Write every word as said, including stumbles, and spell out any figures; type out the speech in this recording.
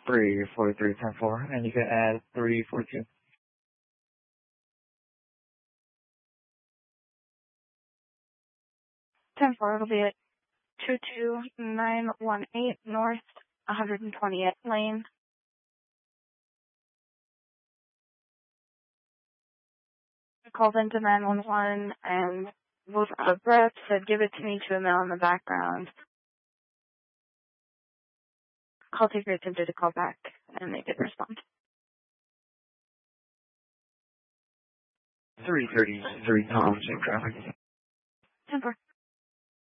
three four three ten four, and you can add three four two. ten four, it'll be at two two nine one eight North one hundred twentieth Lane. I called into nine one one and was out of breath, said give it to me to a male in the background. Call taker attempted to call back, and they did respond. three thirty-three Thompson traffic. ten four.